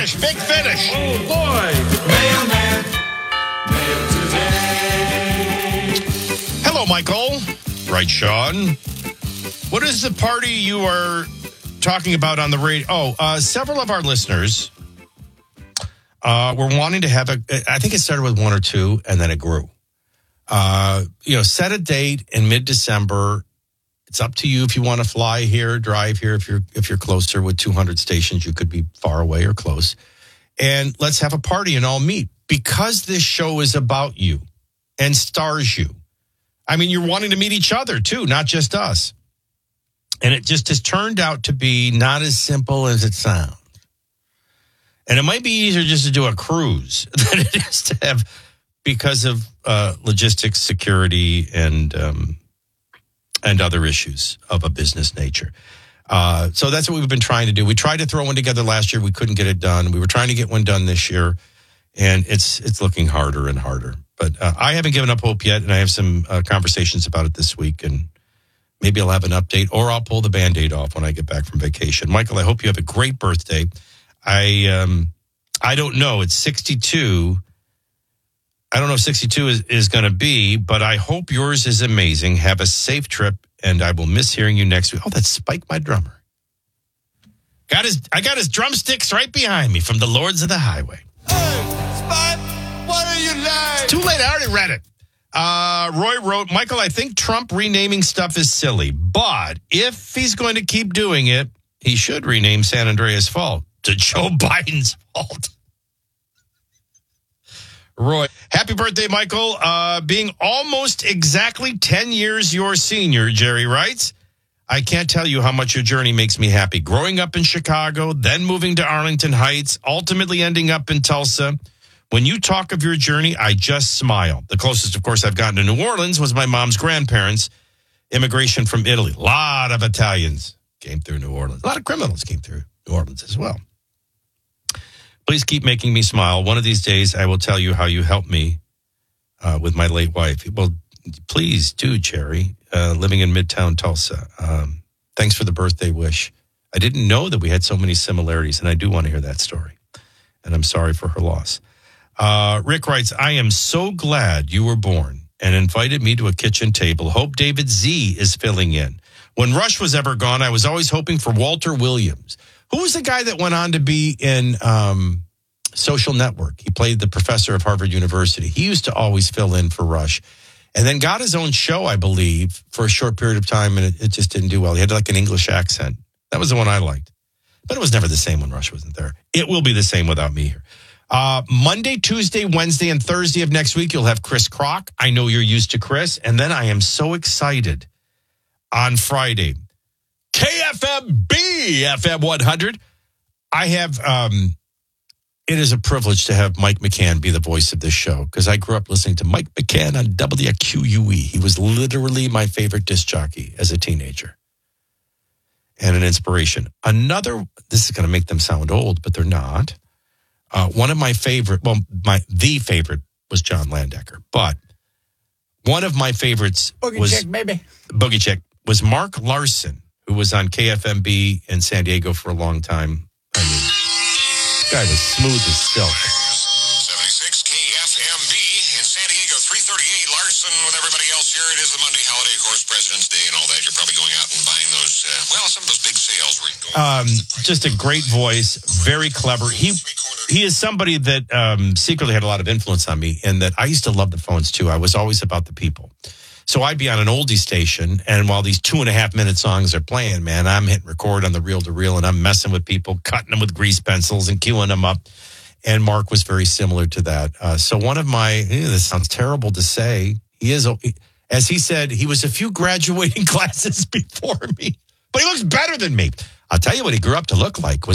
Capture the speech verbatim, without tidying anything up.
finish, big finish. Oh, boy. Mailman. Mail today. Hello, Michael. Right, Sean. What is the party you are talking about on the radio? Oh, uh, several of our listeners uh, were wanting to have a, I think it started with one or two, and then it grew. Uh, you know, set a date in mid-December. It's up to you if you want to fly here, drive here. If you're if you're closer with two hundred stations, you could be far away or close. And let's have a party and all meet. Because this show is about you and stars you. I mean, you're wanting to meet each other, too, not just us. And it just has turned out to be not as simple as it sounds. And it might be easier just to do a cruise than it is to have, because of uh, logistics, security, and um, and other issues of a business nature. Uh, so that's what we've been trying to do. We tried to throw one together last year. We couldn't get it done. We were trying to get one done this year, and it's it's looking harder and harder. But uh, I haven't given up hope yet, and I have some uh, conversations about it this week, and maybe I'll have an update, or I'll pull the Band-Aid off when I get back from vacation. Michael, I hope you have a great birthday. I um, I don't know. It's sixty-two. I don't know if sixty-two is, is going to be, but I hope yours is amazing. Have a safe trip, and I will miss hearing you next week. Oh, that's Spike, my drummer. Got his, I got his drumsticks right behind me from the Lords of the Highway. Hey, Spike, what are you like? It's too late. I already read it. Uh, Roy wrote, Michael, I think Trump renaming stuff is silly, but if he's going to keep doing it, he should rename San Andreas Fault to Joe Biden's fault. Roy, happy birthday, Michael. Uh, being almost exactly ten years your senior, Jerry writes. I can't tell you how much your journey makes me happy. Growing up in Chicago, then moving to Arlington Heights, ultimately ending up in Tulsa. When you talk of your journey, I just smile. The closest, of course, I've gotten to New Orleans was my mom's grandparents. Immigration from Italy. A lot of Italians came through New Orleans. A lot of criminals came through New Orleans as well. Please keep making me smile. One of these days, I will tell you how you helped me uh, with my late wife. Well, please do, Jerry, uh, living in Midtown Tulsa. Um, thanks for the birthday wish. I didn't know that we had so many similarities, and I do want to hear that story. And I'm sorry for her loss. Uh, Rick writes, I am so glad you were born and invited me to a kitchen table. Hope David Z is filling in. When Rush was ever gone, I was always hoping for Walter Williams. Who was the guy that went on to be in um, Social Network? He played the professor of Harvard University. He used to always fill in for Rush. And then got his own show, I believe, for a short period of time, and it, it just didn't do well. He had like an English accent. That was the one I liked. But it was never the same when Rush wasn't there. It will be the same without me here. Uh, Monday, Tuesday, Wednesday, and Thursday of next week, you'll have Chris Kroc. I know you're used to Chris. And then I am so excited on Friday. K F M B, F M one hundred. I have, um, it is a privilege to have Mike McCann be the voice of this show because I grew up listening to Mike McCann on W Q U E. He was literally my favorite disc jockey as a teenager and an inspiration. Another, this is going to make them sound old, but they're not. Uh, one of my favorite, well, my the favorite was John Landecker, but one of my favorites Boogie was Chick, baby. Boogie Chick was Mark Larson, who was on K F M B in San Diego for a long time. I mean, this guy was smooth as silk. seventy-six K F M B in San Diego, three thirty-eight. Larson with everybody else here. It is the Monday holiday, of course, President's Day and all that. You're probably going out and buying those, uh, well, some of those big sales where you go. Um, just a great voice, very clever. He he is somebody that um, secretly had a lot of influence on me, and that I used to love the phones too. I was always about the people. So I'd be on an oldie station, and while these two and a half minute songs are playing, man, I'm hitting record on the reel to reel, and I'm messing with people, cutting them with grease pencils and queuing them up. And Mark was very similar to that. Uh, so one of my, ew, this sounds terrible to say, he is, as he said, he was a few graduating classes before me, but he looks better than me. I'll tell you what he grew up to look like was